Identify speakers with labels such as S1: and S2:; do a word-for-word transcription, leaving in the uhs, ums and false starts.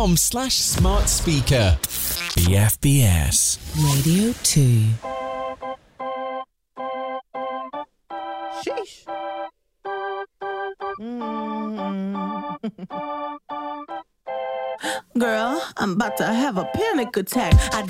S1: com slash smart speaker. B F B S Radio two.
S2: Sheesh. Mm. Girl, I'm about to have a panic attack. I